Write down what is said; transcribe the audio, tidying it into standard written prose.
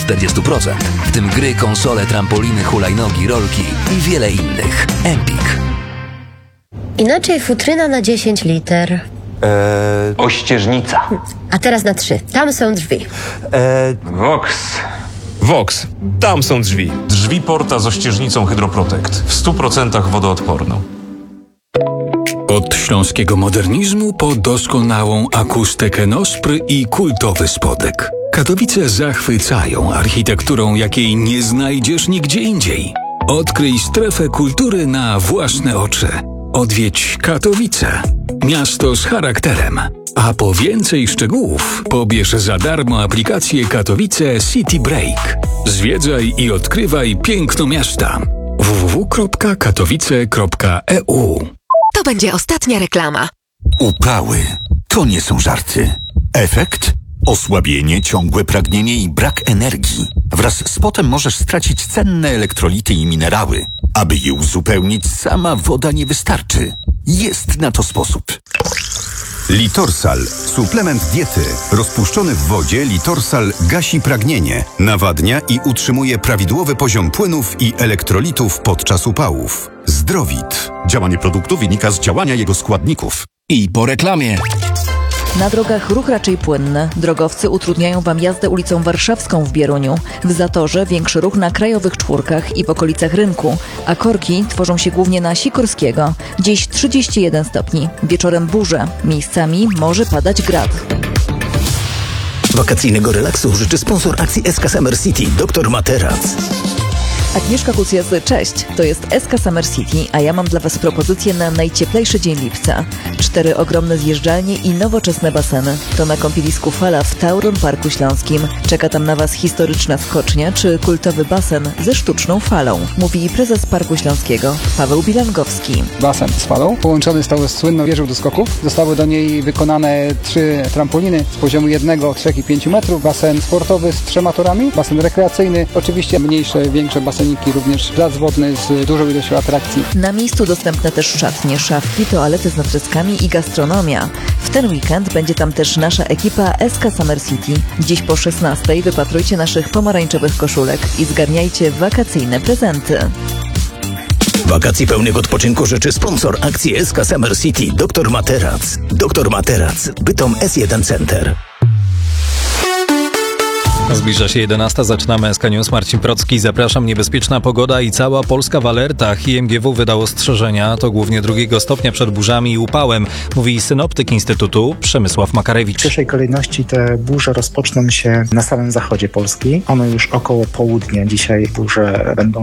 40%, w tym gry, konsole, trampoliny, hulajnogi, rolki i wiele innych. Empik. Inaczej futryna na 10 liter. Ościeżnica. A teraz na 3. Tam są drzwi. Vox. Tam są drzwi. Drzwi porta z ościeżnicą Hydroprotect. W 100% wodoodporną. Od śląskiego modernizmu po doskonałą akustykę Nospry i kultowy spodek. Katowice zachwycają architekturą, jakiej nie znajdziesz nigdzie indziej. Odkryj strefę kultury na własne oczy. Odwiedź Katowice. Miasto z charakterem. A po więcej szczegółów pobierz za darmo aplikację Katowice City Break. Zwiedzaj i odkrywaj piękno miasta. www.katowice.eu. To będzie ostatnia reklama. Upały to nie są żarty. Efekt? Osłabienie, ciągłe pragnienie i brak energii. Wraz z potem możesz stracić cenne elektrolity i minerały. Aby je uzupełnić, sama woda nie wystarczy. Jest na to sposób. Litorsal. Suplement diety. Rozpuszczony w wodzie Litorsal gasi pragnienie, nawadnia i utrzymuje prawidłowy poziom płynów i elektrolitów podczas upałów. Zdrowit. Działanie produktu wynika z działania jego składników. I po reklamie. Na drogach ruch raczej płynny. Drogowcy utrudniają Wam jazdę ulicą Warszawską w Bieruniu. W Zatorze większy ruch na krajowych czwórkach i w okolicach rynku, a korki tworzą się głównie na Sikorskiego. Dziś 31 stopni. Wieczorem burze. Miejscami może padać grad. Wakacyjnego relaksu życzy sponsor akcji SK Summer City, Dr Materac. Agnieszka Kucjazy, cześć. To jest SK Summer City, a ja mam dla Was propozycję na najcieplejszy dzień lipca. 4 ogromne zjeżdżalnie i nowoczesne baseny. To na kąpielisku Fala w Tauron Parku Śląskim. Czeka tam na Was historyczna skocznia czy kultowy basen ze sztuczną falą. Mówi prezes Parku Śląskiego Paweł Bilangowski. Basen z falą połączony został z słynną wieżą do skoków. Zostały do niej wykonane 3 trampoliny z poziomu 1, 3 i 5 metrów. Basen sportowy z 3 torami. Basen rekreacyjny. Oczywiście mniejsze, większe baseniki, również plac wodny z dużą ilością atrakcji. Na miejscu dostępne też szatnie, szafki, toalety z natryskami i gastronomia. W ten weekend będzie tam też nasza ekipa SK Summer City. Dziś po 16:00 wypatrujcie naszych pomarańczowych koszulek i zgarniajcie wakacyjne prezenty. Wakacji pełnych odpoczynku życzy sponsor akcji SK Summer City, Dr Materac. Dr Materac, Bytom S1 Center. Zbliża się 11:00, zaczynamy SK News. Marcin Procki, zapraszam. Niebezpieczna pogoda i cała Polska w alertach. IMGW wydał ostrzeżenia, to głównie 2 stopnia przed burzami i upałem, mówi synoptyk Instytutu Przemysław Makarewicz. W pierwszej kolejności te burze rozpoczną się na samym zachodzie Polski. One już około południa dzisiaj burze będą